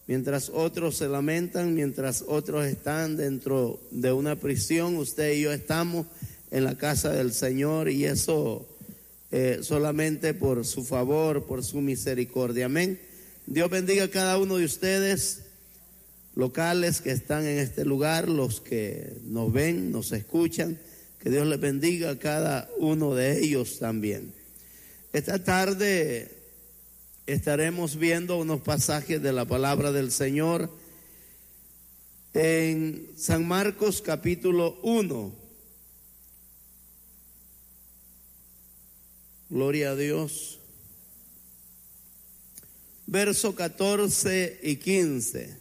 Mientras otros se lamentan, mientras otros están dentro de una prisión, usted y yo estamos en la casa del Señor, y eso solamente por su favor, por su misericordia. Amén. Dios bendiga a cada uno de ustedes locales que están en este lugar, los que nos ven, nos escuchan. Que Dios les bendiga a cada uno de ellos también. Esta tarde estaremos viendo unos pasajes de la palabra del Señor en San Marcos capítulo 1. Gloria a Dios. Verso 14 y 15.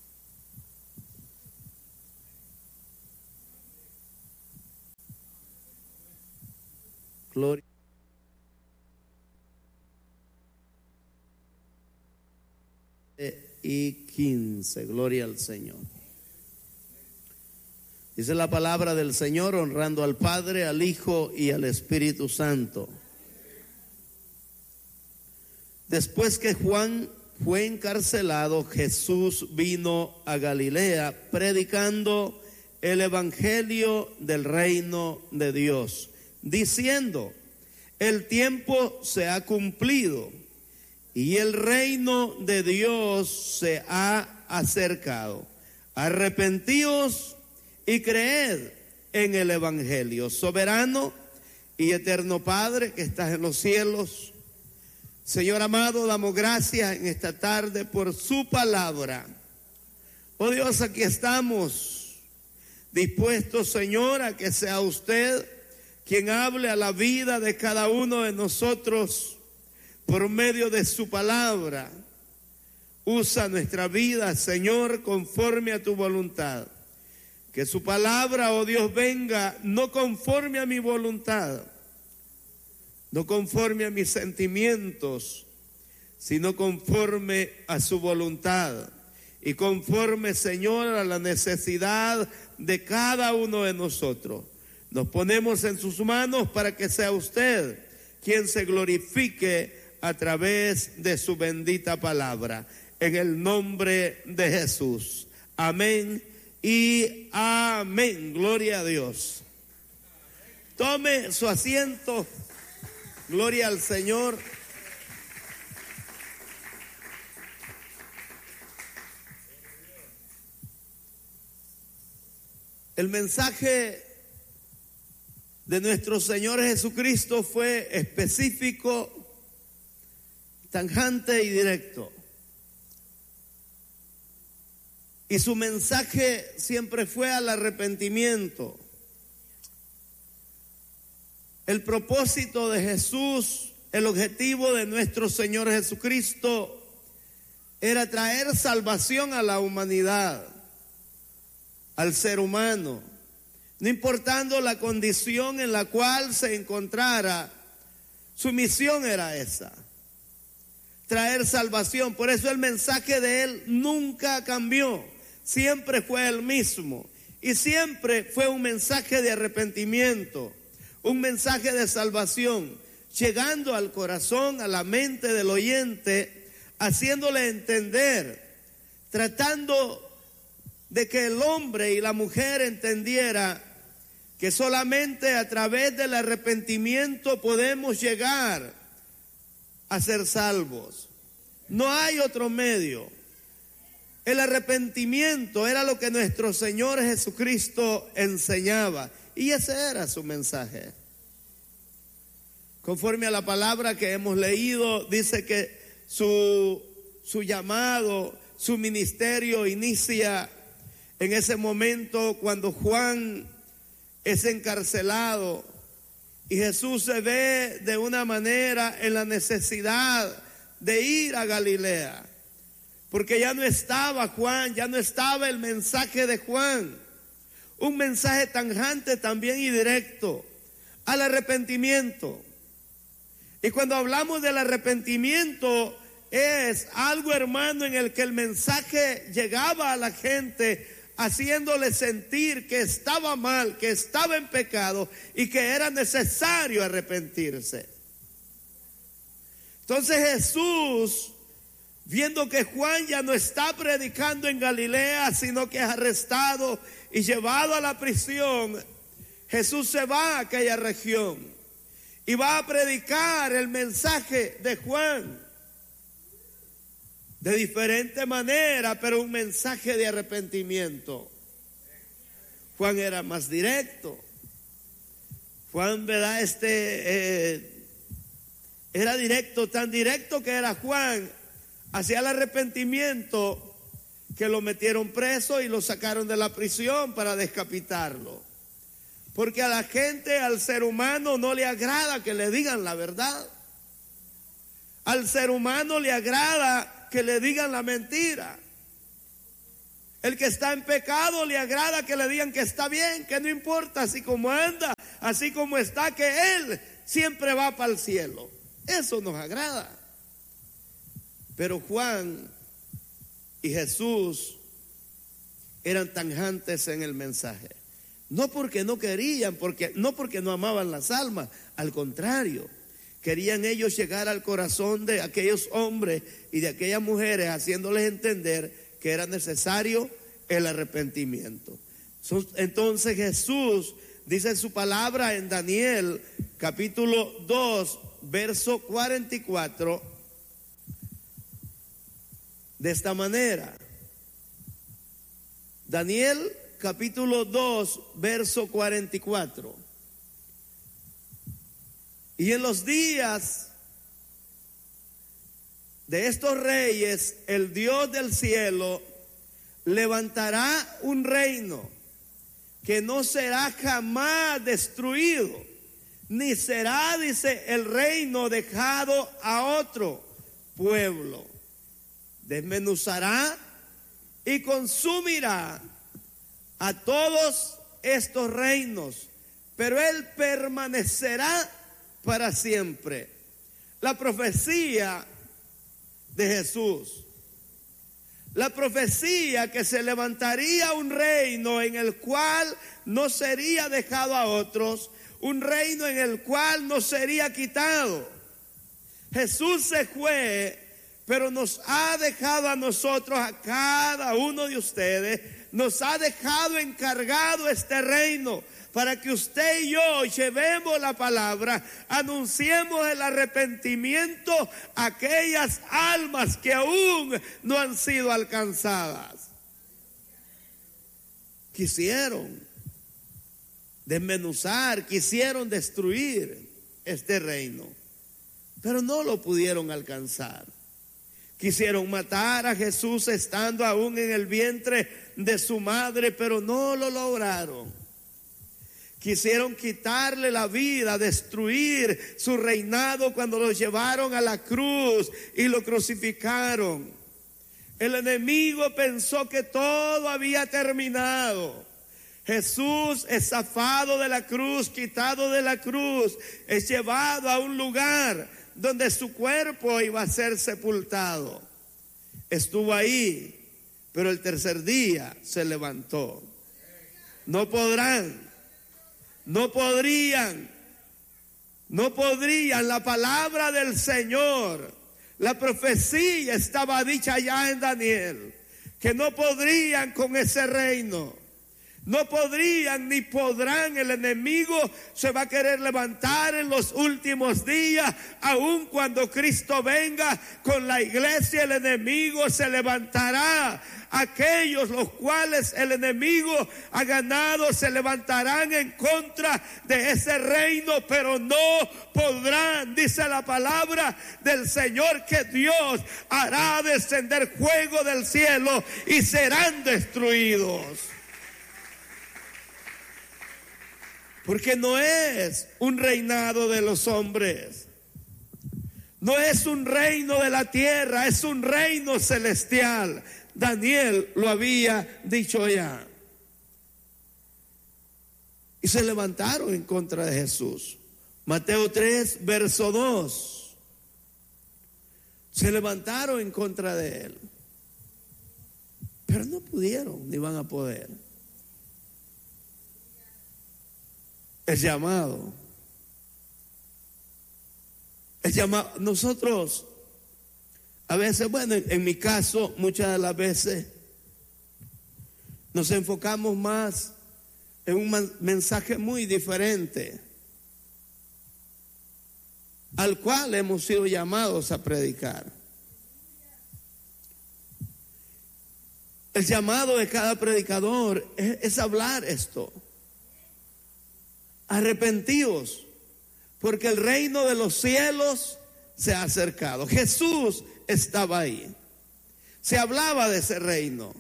Gloria. Y 15, gloria al Señor. Dice la palabra del Señor, honrando al Padre, al Hijo y al Espíritu Santo. Después que Juan fue encarcelado, Jesús vino a Galilea predicando el evangelio del reino de Dios, diciendo: el tiempo se ha cumplido y el reino de Dios se ha acercado. Arrepentíos y creed en el evangelio. Soberano y eterno Padre que estás en los cielos, Señor amado, damos gracias en esta tarde por su palabra. Oh Dios, aquí estamos dispuestos, Señor, a que sea usted quien hable a la vida de cada uno de nosotros por medio de su palabra. Usa nuestra vida, Señor, conforme a tu voluntad. Que su palabra, oh Dios, venga no conforme a mi voluntad, no conforme a mis sentimientos, sino conforme a su voluntad y conforme, Señor, a la necesidad de cada uno de nosotros. Nos ponemos en sus manos para que sea usted quien se glorifique a través de su bendita palabra. En el nombre de Jesús. Amén y amén. Gloria a Dios. Tome su asiento. Gloria al Señor. El mensaje de nuestro Señor Jesucristo fue específico, tajante y directo. Y su mensaje siempre fue al arrepentimiento. El propósito de Jesús, el objetivo de nuestro Señor Jesucristo era traer salvación a la humanidad, al ser humano, no importando la condición en la cual se encontrara. Su misión era esa: traer salvación. Por eso el mensaje de él nunca cambió, siempre fue el mismo, y siempre fue un mensaje de arrepentimiento, un mensaje de salvación, llegando al corazón, a la mente del oyente, haciéndole entender, tratando de que el hombre y la mujer entendiera que solamente a través del arrepentimiento podemos llegar a ser salvos. No hay otro medio. El arrepentimiento era lo que nuestro Señor Jesucristo enseñaba, y ese era su mensaje. Conforme a la palabra que hemos leído, dice que su llamado, su ministerio inicia en ese momento cuando Juan es encarcelado y Jesús se ve de una manera en la necesidad de ir a Galilea, porque ya no estaba Juan, ya no estaba el mensaje de Juan, un mensaje tajante también y directo al arrepentimiento. Y cuando hablamos del arrepentimiento, es algo, hermano, en el que el mensaje llegaba a la gente haciéndole sentir que estaba mal, que estaba en pecado y que era necesario arrepentirse. Entonces Jesús, viendo que Juan ya no está predicando en Galilea, sino que es arrestado y llevado a la prisión, Jesús se va a aquella región y va a predicar el mensaje de Juan de diferente manera, pero un mensaje de arrepentimiento. Juan era más directo. Juan, ¿verdad? Era directo, tan directo que era Juan hacia el arrepentimiento, que lo metieron preso y lo sacaron de la prisión para decapitarlo. Porque a la gente, al ser humano, no le agrada que le digan la verdad. Al ser humano le agrada que le digan la mentira. El que está en pecado le agrada que le digan que está bien, que no importa así como anda, así como está, que él siempre va para el cielo. Eso nos agrada. Pero Juan y Jesús eran tajantes en el mensaje. No porque no querían, no porque no amaban las almas, al contrario, querían ellos llegar al corazón de aquellos hombres y de aquellas mujeres, haciéndoles entender que era necesario el arrepentimiento. Entonces Jesús dice su palabra en Daniel capítulo 2, verso 44, de esta manera. Daniel capítulo 2, verso 44. Y en los días de estos reyes, el Dios del cielo levantará un reino que no será jamás destruido, ni será, dice, el reino dejado a otro pueblo. Desmenuzará y consumirá a todos estos reinos, pero él permanecerá para siempre. La profecía de Jesús, la profecía que se levantaría un reino en el cual no sería dejado a otros, un reino en el cual no sería quitado. Jesús se fue, pero nos ha dejado a nosotros, a cada uno de ustedes, nos ha dejado encargado este reino para que usted y yo llevemos la palabra, anunciemos el arrepentimiento a aquellas almas que aún no han sido alcanzadas. Quisieron desmenuzar, quisieron destruir este reino, pero no lo pudieron alcanzar. Quisieron matar a Jesús estando aún en el vientre de su madre, pero no lo lograron. Quisieron quitarle la vida, destruir su reinado cuando lo llevaron a la cruz y lo crucificaron. El enemigo pensó que todo había terminado. Jesús es zafado de la cruz, quitado de la cruz, es llevado a un lugar donde su cuerpo iba a ser sepultado. Estuvo ahí, pero el tercer día se levantó. No podrían. La palabra del Señor, la profecía estaba dicha ya en Daniel, que no podrían con ese reino. No podrían ni podrán. El enemigo se va a querer levantar en los últimos días, aun cuando Cristo venga con la iglesia. El enemigo se levantará. Aquellos los cuales el enemigo ha ganado se levantarán en contra de ese reino, pero no podrán. Dice la palabra del Señor que Dios hará descender fuego del cielo y serán destruidos. Porque no es un reinado de los hombres, no es un reino de la tierra, es un reino celestial. Daniel lo había dicho ya. Y se levantaron en contra de Jesús. Mateo 3, verso 2. Se levantaron en contra de él, pero no pudieron ni van a poder. El llamado. Nosotros A veces, bueno, en mi caso, muchas de las veces nos enfocamos más en un mensaje muy diferente al cual hemos sido llamados a predicar. El llamado de cada predicador es hablar esto. Arrepentíos, porque el reino de los cielos se ha acercado. Jesús estaba ahí. Se hablaba de ese reino.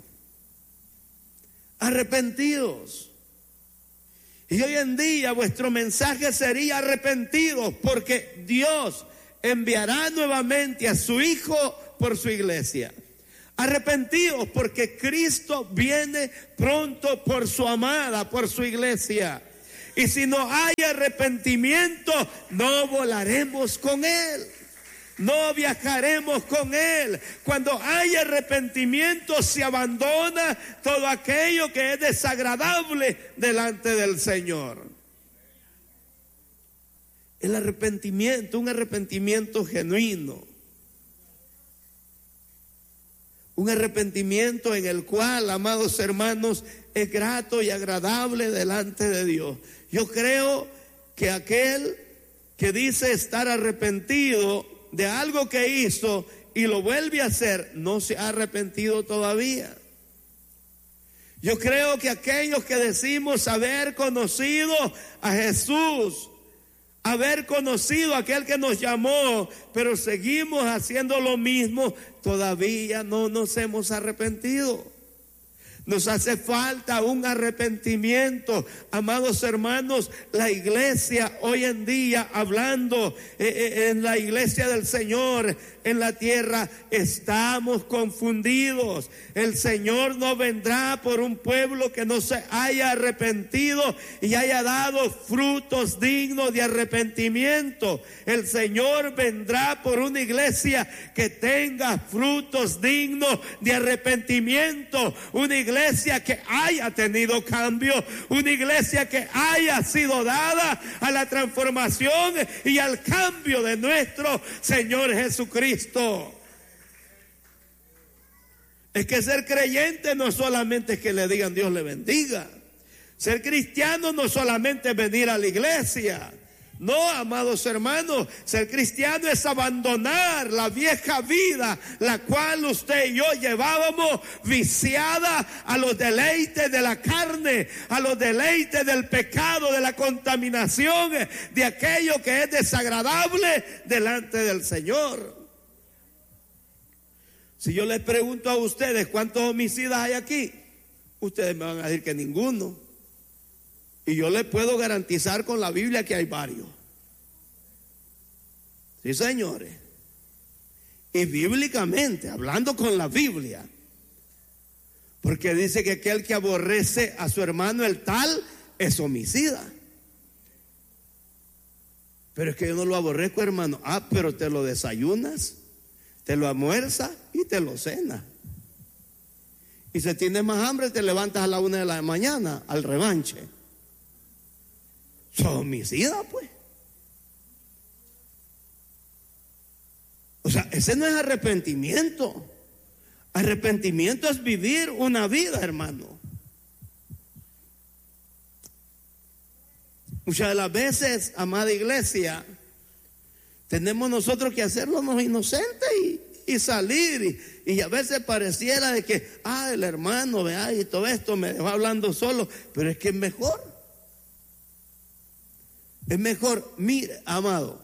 Arrepentidos. Y hoy en día vuestro mensaje sería arrepentidos, porque Dios enviará nuevamente a su Hijo por su iglesia. Arrepentidos porque Cristo viene pronto por su amada, por su iglesia. Y si no hay arrepentimiento, no volaremos con Él. No viajaremos con Él. Cuando hay arrepentimiento, se abandona todo aquello que es desagradable delante del Señor. El arrepentimiento, un arrepentimiento genuino. Un arrepentimiento en el cual, amados hermanos, es grato y agradable delante de Dios. Yo creo que aquel que dice estar arrepentido de algo que hizo y lo vuelve a hacer, no se ha arrepentido todavía. Yo creo que aquellos que decimos haber conocido a Jesús, haber conocido a aquel que nos llamó, pero seguimos haciendo lo mismo, todavía no nos hemos arrepentido. Nos hace falta un arrepentimiento, amados hermanos. La iglesia hoy en día, hablando en la iglesia del Señor en la tierra, estamos confundidos. El Señor no vendrá por un pueblo que no se haya arrepentido y haya dado frutos dignos de arrepentimiento. El Señor vendrá por una iglesia que tenga frutos dignos de arrepentimiento, una iglesia que haya tenido cambio, una iglesia que haya sido dada a la transformación y al cambio de nuestro Señor Jesucristo. Es que ser creyente no solamente es que le digan Dios le bendiga. Ser cristiano no solamente es venir a la iglesia. No, amados hermanos, ser cristiano es abandonar la vieja vida, la cual usted y yo llevábamos viciada a los deleites de la carne, a los deleites del pecado, de la contaminación, de aquello que es desagradable delante del Señor. Si yo les pregunto a ustedes cuántos homicidas hay aquí, ustedes me van a decir que ninguno. Y yo les puedo garantizar con la Biblia que hay varios. Sí, señores. Y bíblicamente, hablando con la Biblia. Porque dice que aquel que aborrece a su hermano, el tal, es homicida. Pero es que yo no lo aborrezco, hermano. Ah, pero te lo desayunas, te lo almuerzas y te lo cenas. Y si tienes más hambre, te levantas a la 1 de la mañana al revanche. Sos homicida, pues. O sea, ese no es arrepentimiento. Arrepentimiento es vivir una vida, hermano. Muchas de las veces, amada iglesia, tenemos nosotros que hacernos inocentes y salir. Y a veces pareciera de que, el hermano, vea, y todo esto me dejó hablando solo. Pero es que es mejor. Es mejor, mire, amado,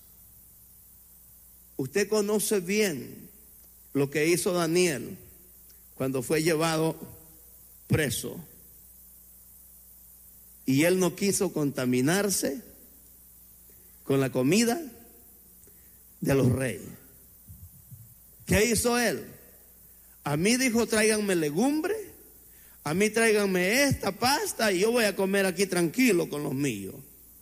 usted conoce bien lo que hizo Daniel cuando fue llevado preso. Y él no quiso contaminarse con la comida de los reyes. ¿Qué hizo él? A mí dijo, tráiganme legumbre, a mí tráiganme esta pasta y yo voy a comer aquí tranquilo con los míos.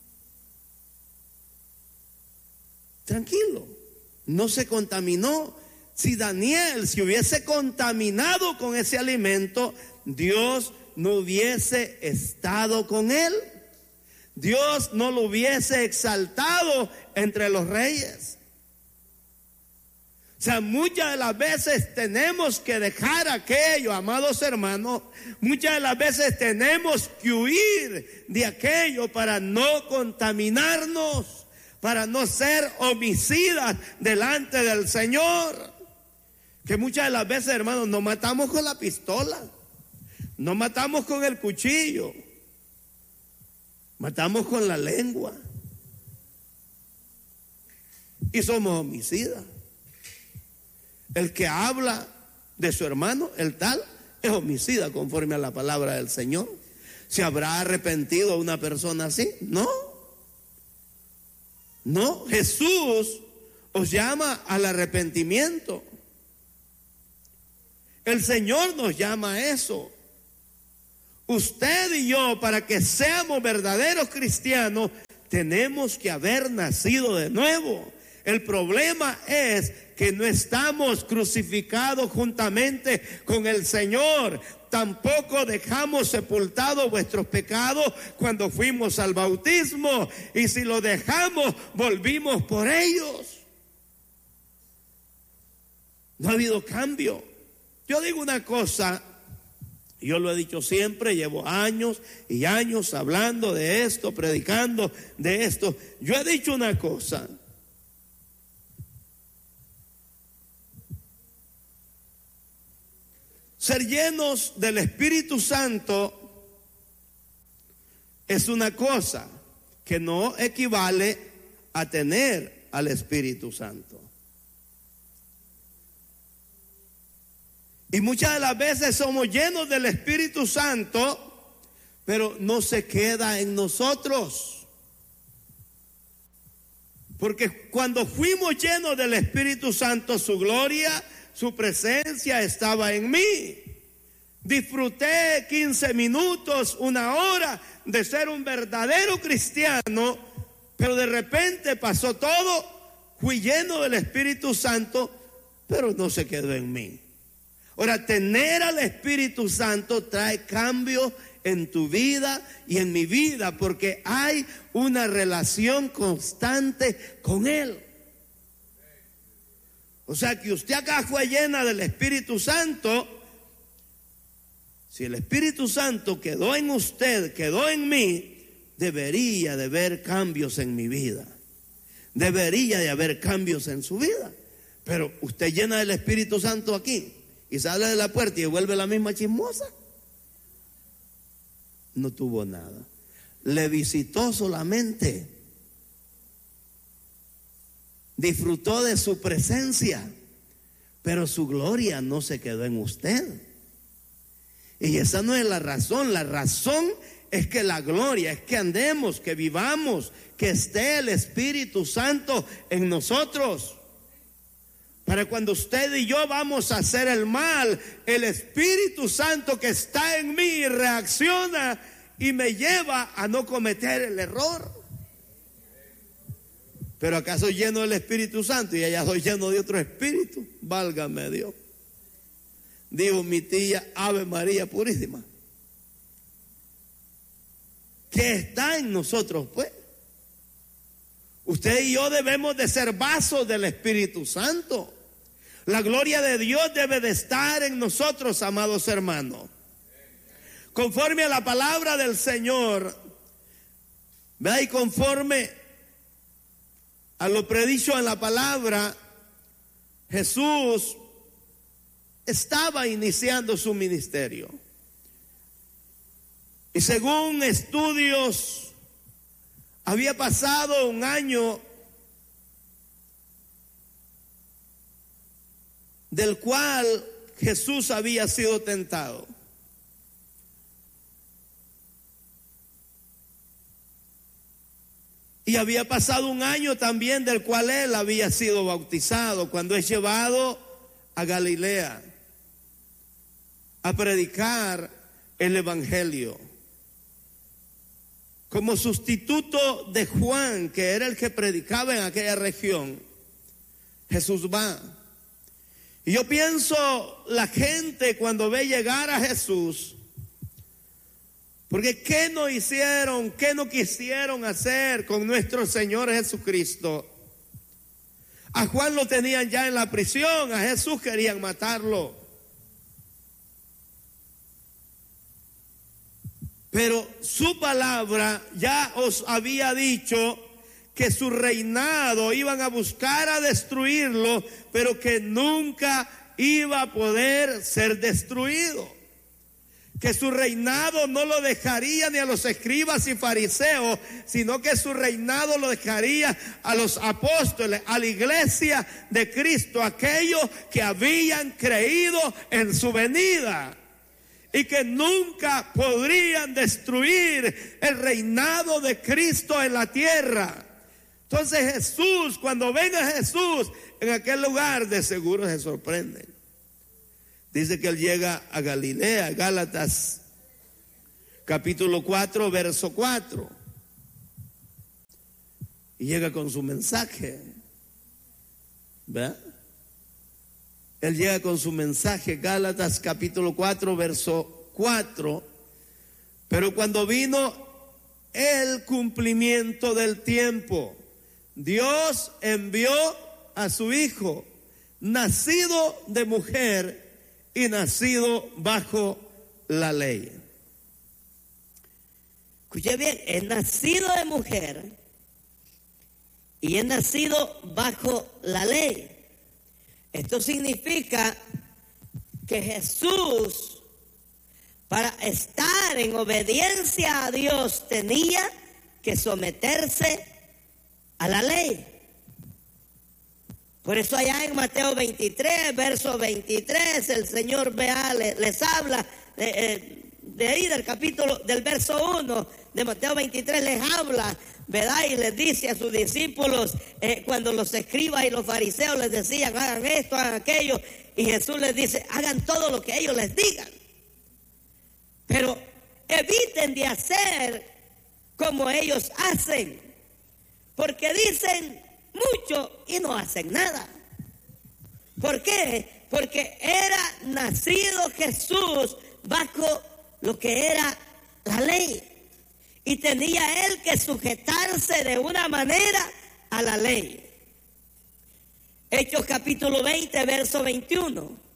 Tranquilo, no se contaminó. Si Daniel se hubiese contaminado con ese alimento, Dios no hubiese estado con él. Dios no lo hubiese exaltado entre los reyes. O sea, muchas de las veces tenemos que dejar aquello, amados hermanos. Muchas de las veces tenemos que huir de aquello para no contaminarnos, para no ser homicidas delante del Señor. Que muchas de las veces, hermanos, nos matamos con la pistola, nos matamos con el cuchillo, matamos con la lengua y somos homicidas. El que habla de su hermano, el tal, es homicida conforme a la palabra del Señor. ¿Se habrá arrepentido una persona así? No. No, Jesús os llama al arrepentimiento. El Señor nos llama a eso. Usted y yo, para que seamos verdaderos cristianos, tenemos que haber nacido de nuevo. El problema es que no estamos crucificados juntamente con el Señor. Tampoco dejamos sepultados vuestros pecados cuando fuimos al bautismo. Y si lo dejamos, volvimos por ellos. No ha habido cambio. Yo digo una cosa, yo lo he dicho siempre, llevo años y años hablando de esto, predicando de esto. Yo he dicho una cosa. Ser llenos del Espíritu Santo es una cosa que no equivale a tener al Espíritu Santo. Y muchas de las veces somos llenos del Espíritu Santo, pero no se queda en nosotros. Porque cuando fuimos llenos del Espíritu Santo, su gloria, su presencia estaba en mí. Disfruté 15 minutos, una hora de ser un verdadero cristiano, pero de repente pasó todo. Fui lleno del Espíritu Santo, pero no se quedó en mí. Ahora, tener al Espíritu Santo trae cambio en tu vida y en mi vida, porque hay una relación constante con Él. O sea que usted acá fue llena del Espíritu Santo. Si el Espíritu Santo quedó en usted, quedó en mí, debería de haber cambios en mi vida. Debería de haber cambios en su vida. Pero usted llena del Espíritu Santo aquí y sale de la puerta y vuelve la misma chismosa. No tuvo nada. Le visitó solamente. Disfrutó de su presencia, pero su gloria no se quedó en usted. Y esa no es la razón. La razón es que la gloria, es que andemos, que vivamos, que esté el Espíritu Santo en nosotros. Para cuando usted y yo vamos a hacer el mal, el Espíritu Santo que está en mí reacciona y me lleva a no cometer el error. Pero acá soy lleno del Espíritu Santo y allá soy lleno de otro espíritu. Válgame Dios. Dijo mi tía Ave María Purísima. ¿Qué está en nosotros, pues? Usted y yo debemos de ser vasos del Espíritu Santo. La gloria de Dios debe de estar en nosotros, amados hermanos. Conforme a la palabra del Señor, ¿verdad? Y conforme a lo predicho en la palabra, Jesús estaba iniciando su ministerio. Y según estudios, había pasado un año del cual Jesús había sido tentado. Y había pasado un año también del cual él había sido bautizado, cuando es llevado a Galilea a predicar el evangelio. Como sustituto de Juan, que era el que predicaba en aquella región, Jesús va. Y yo pienso, la gente cuando ve llegar a Jesús, porque ¿qué no hicieron, qué no quisieron hacer con nuestro Señor Jesucristo? A Juan lo tenían ya en la prisión, a Jesús querían matarlo. Pero su palabra ya os había dicho que su reinado iban a buscar a destruirlo, pero que nunca iba a poder ser destruido. Que su reinado no lo dejaría ni a los escribas y fariseos, sino que su reinado lo dejaría a los apóstoles, a la iglesia de Cristo, aquellos que habían creído en su venida y que nunca podrían destruir el reinado de Cristo en la tierra. Entonces Jesús, cuando ven a Jesús en aquel lugar, de seguro se sorprenden. Dice que él llega a Galilea, Gálatas capítulo 4, verso 4. Y llega con su mensaje. ¿Verdad? Él llega con su mensaje, Gálatas capítulo 4, verso 4. Pero cuando vino el cumplimiento del tiempo, Dios envió a su Hijo, nacido de mujer y nacido bajo la ley. Escuche bien, es nacido de mujer y es nacido bajo la ley. Esto significa que Jesús, para estar en obediencia a Dios, tenía que someterse a la ley. Por eso allá en Mateo 23, verso 23, el Señor les habla de ahí del capítulo, del verso 1 de Mateo 23, les habla, ¿verdad? Y les dice a sus discípulos, cuando los escribas y los fariseos les decían, hagan esto, hagan aquello, y Jesús les dice, hagan todo lo que ellos les digan, pero eviten de hacer como ellos hacen, porque dicen mucho y no hacen nada. ¿Por qué? Porque era nacido Jesús bajo lo que era la ley y tenía él que sujetarse de una manera a la ley. Hechos capítulo 20, verso 21.